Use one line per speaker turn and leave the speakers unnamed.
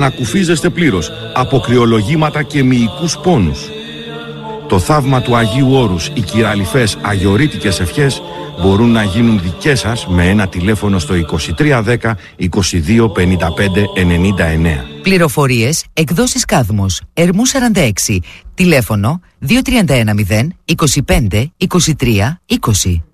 ανακουφίζεστε πλήρως από κρυολογήματα και μυϊκούς πόνους. Το θαύμα του Αγίου Όρους, οι κυραλιφές αγιορείτικες ευχές μπορούν να γίνουν δικές σας με ένα τηλέφωνο στο 2310 22 55 99.
Πληροφορίες, εκδόσεις Κάδμος, Ερμού 46, τηλέφωνο 2310 25 23 20.